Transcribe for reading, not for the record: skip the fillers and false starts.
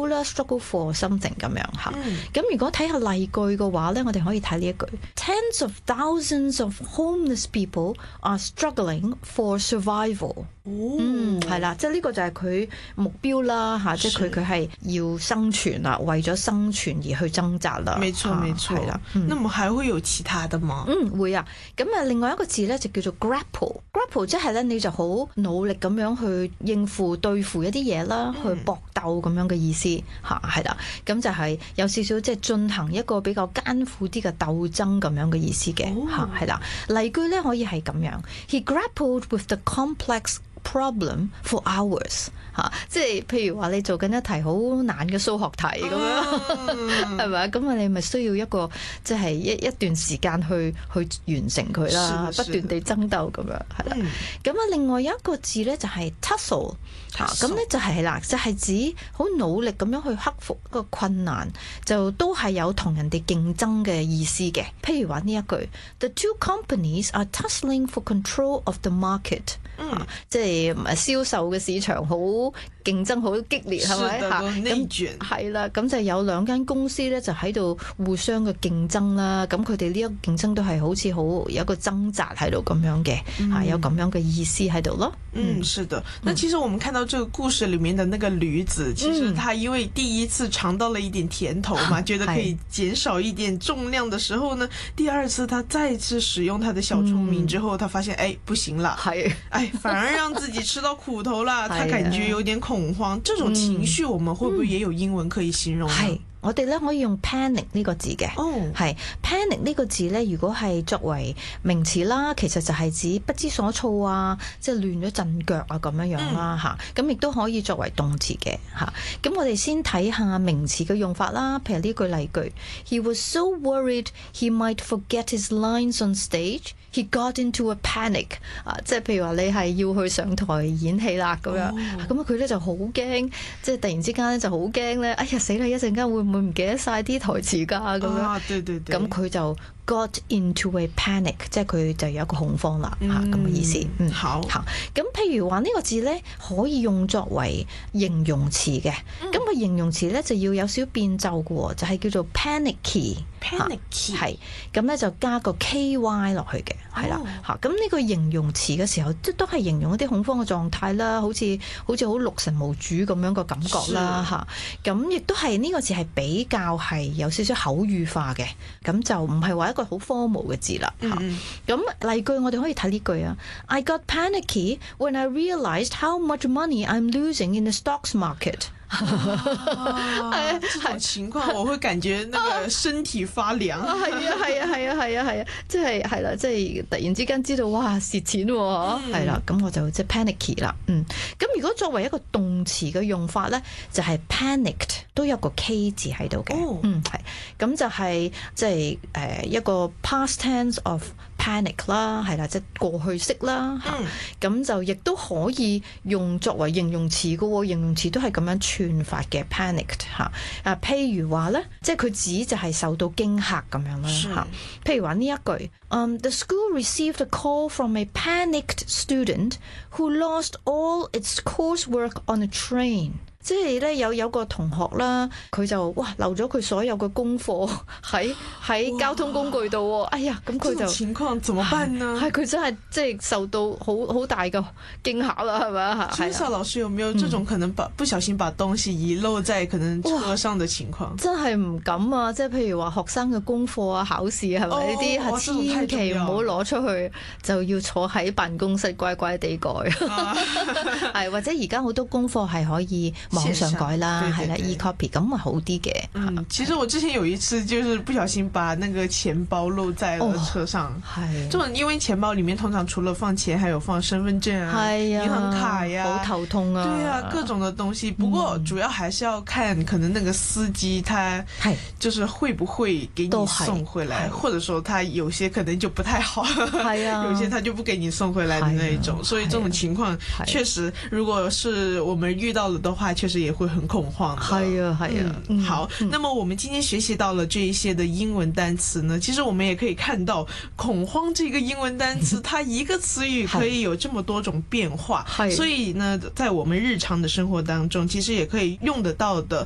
struggle 啦 ，struggle for something 咁樣嚇。咁如果睇下例句嘅話咧，我哋可以睇呢一句 ：Tens of thousands of homeless people are struggling for survival。係啦，即係呢個就係佢目標啦嚇，即係佢係要生存啦，為咗生存而去掙扎啦。 沒錯沒錯，係啦。那麼還會有其他的嗎？ 會啊。咁啊，另外一個字咧就叫做 grapple。grapple 即係咧你就好努力咁樣去應付對付一啲嘢啦，去搏鬥咁樣嘅意思嚇，係啦。咁就係有少少即係進行一個比較艱苦啲嘅鬥爭咁樣嘅意思嘅嚇，係啦。例句咧可以係咁樣 ：He grappled with the complex problem for hours 嚇，即係譬如話你做緊一題好難嘅數學題咁樣，係咪？咁你咪需要一個即係一段時間去完成佢啦，不斷地爭鬥咁樣係啦。咁啊，另外有一個字咧就係 tussle 嚇，咁咧就係啦，就係指好努力咁樣去克服一個困難，就都係有同人哋競爭嘅意思嘅。譬如話呢一句 ：The two companies are tussling for control of the market。即係銷售嘅市場好競爭好激烈，係咪嚇？咁係啦，咁就有兩間公司咧就喺度互相嘅競爭啦。咁佢哋呢一個競爭都係好似好有一個掙扎喺度咁樣嘅嚇，有咁樣嘅意思喺度咯。 是的。那其實我們看到這個故事裡面的那個驢子，其實他因為第一次嘗到了一點甜頭嘛，覺得可以減少一點重量的時候呢，第二次他再次使用他的小聰明之後，他發現不行啦，反而讓自己吃到苦頭啦，他感覺有點恐慌。這種情緒我們會不會也有英文可以形容呢？ 我哋咧可以用 panic 呢個字嘅，係 panic 呢個字咧，如果係作為名詞啦，其實就係指不知所措啊，即係亂咗陣腳啊咁樣樣啦嚇。咁亦都可以作為動詞嘅嚇。咁我哋先睇下名詞嘅用法啦。譬如呢句例句 ，He was so worried he might forget his lines on stage. He got into a panic 即係譬如話你係要去上台演戲啦咁樣，咁佢咧就好驚，即係突然之間咧就好驚咧，哎呀死啦！一陣間會唔會唔記得晒啲台詞㗎咁樣？咁佢就got into a panic， 即係佢就有一個恐慌啦咁嘅意思。好。咁譬如話呢個字咧可以用作為形容詞嘅，咁個形容詞咧就要有少少變奏嘅喎，就係叫做 panicky。係咁咧就加個 ky 落去嘅，係啦嚇。咁呢個形容詞嘅時候，都係形容一啲恐慌嘅狀態啦，好似好六神無主咁樣個感覺啦嚇。咁亦都係呢個字係比較係有少少口語化嘅，咁就唔係話一個好 formal 嘅字啦嚇。咁例句我哋可以睇呢句啊 ，I got panicky when I realized how much money I'm losing in the stocks market。 這種情況我會感覺那個身體發涼。 係啊，即係係啦，即係突然之間知道哇蝕錢喎，係啦，咁我就即係 panicky 啦。咁如果作為一個動詞嘅用法咧，就係 panicked 都有個 K 字喺度嘅。係咁就係即係一個 past tense of panic 啦，係啦，即係過去式啦嚇。咁就亦都可以用作為形容詞嘅喎，形容詞都係咁樣串法嘅 panicked 嚇。譬如話咧，即係佢指就係受到驚嚇咁樣啦嚇。譬如話呢一句，The school received a call from a panicked student who lost all its coursework on a train。即係咧有個同學啦，佢就漏咗佢所有嘅功課喺交通工具度喎。哎呀，咁佢就情況怎麼辦呢？ 係佢真係即係受到好大嘅驚嚇啦，係咪啊 ？Teresa 老師有沒有這種可能不小心把東西遺漏在可能車上的情況？ 真係唔敢啊！即係譬如話學生嘅功課啊、考試係咪呢啲係千祈唔好攞出去，就要坐喺辦公室乖乖地改。係或者而家好多功課係可以網上改啦，係啦 e-copy 咁咪好啲嘅。 其實我之前有一次就是不小心把那個錢包漏在了車上。係，這種因為錢包裡面通常除了放錢，還有放身份證啊、銀行卡呀， 好頭痛啊。 對啊，各種的東西。不過主要還是要看可能那個司機他就是會不會給你送回來，或者說他有些可能就不太好，有些他就不給你送回來的那一種。所以這種情況確實，如果是我們遇到了的話，確實也會很恐慌的。 係啊。 好，那麼我們今天學習到了這一些的英文單詞呢，其實我們也可以看到恐慌這個英文單詞，它一個詞語可以有這麼多種變化。所以呢，在我們日常的生活當中，其實也可以用得到的